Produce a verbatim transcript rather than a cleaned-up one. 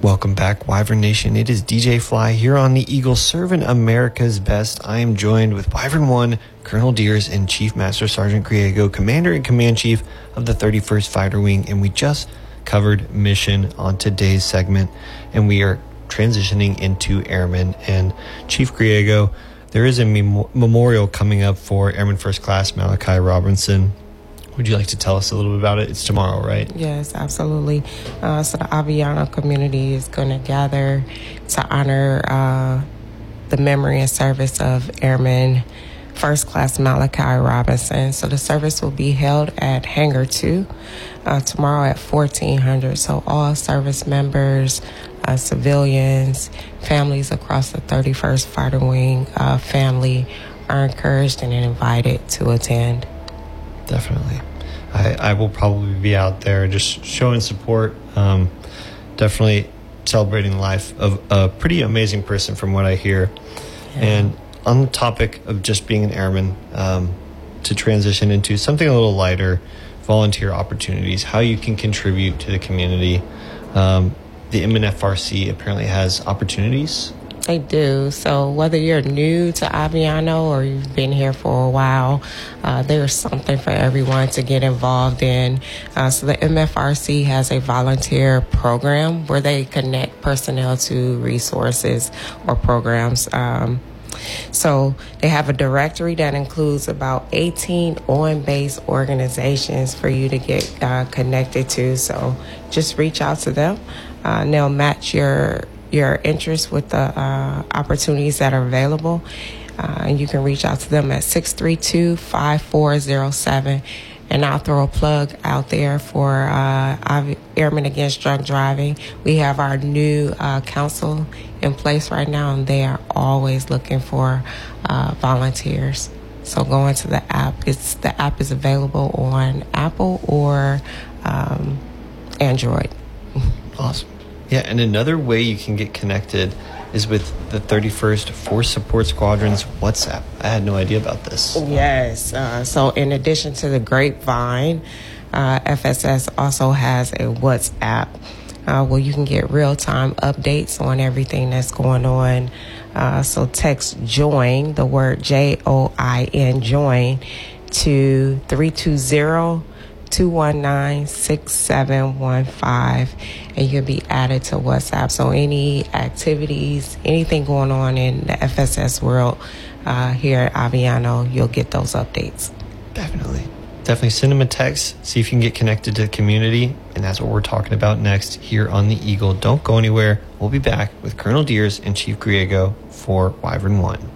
Welcome back, Wyvern Nation. It is D J Fly here on the Eagle, serving America's best. I am joined with Wyvern one, Colonel Deers, and Chief Master Sergeant Griego, Commander and Command Chief of the thirty-first Fighter Wing, and we just covered mission on today's segment, and we are transitioning into Airmen. And Chief Griego, there is a mem- memorial coming up for Airman First Class Malachi Robinson. Would you like to tell us a little bit about it? It's tomorrow, right? Yes, absolutely. Uh, so the Aviano community is going to gather to honor uh, the memory and service of Airman First Class Malachi Robinson. So the service will be held at Hangar two uh, tomorrow at fourteen hundred. So all service members, uh, civilians, families across the thirty-first Fighter Wing uh, family are encouraged and invited to attend. Definitely. I, I will probably be out there just showing support, um, definitely celebrating the life of a pretty amazing person from what I hear. Yeah. And on the topic of just being an airman, um, to transition into something a little lighter, volunteer opportunities, how you can contribute to the community. Um, the M N F R C apparently has opportunities. They do. So whether you're new to Aviano or you've been here for a while, uh, there's something for everyone to get involved in. Uh, so the M F R C has a volunteer program where they connect personnel to resources or programs. Um, so they have a directory that includes about eighteen on-base organizations for you to get uh, connected to. So just reach out to them uh, and they'll match your your interest with the uh, opportunities that are available. Uh, and you can reach out to them at six three two, five four zero seven. And I'll throw a plug out there for uh, Airmen Against Drunk Driving. We have our new uh, council in place right now, and they are always looking for uh, volunteers. So go into the app. It's the app is available on Apple or um, Android. Awesome. Yeah, and another way you can get connected is with the thirty-first Force Support Squadron's WhatsApp. I had no idea about this. Yes. Uh, so in addition to the Grapevine, uh, F S S also has a WhatsApp uh, where you can get real-time updates on everything that's going on. Uh, so text JOIN, the word J O I N, JOIN, to three two zero, two one nine, six seven one five, and you'll be added to WhatsApp. So any activities, anything going on in the F S S world uh, here at Aviano, you'll get those updates. Definitely. Definitely send them a text, see if you can get connected to the community, and that's what we're talking about next here on the Eagle. Don't go anywhere. We'll be back with Colonel Deers and Chief Griego for Wyvern one.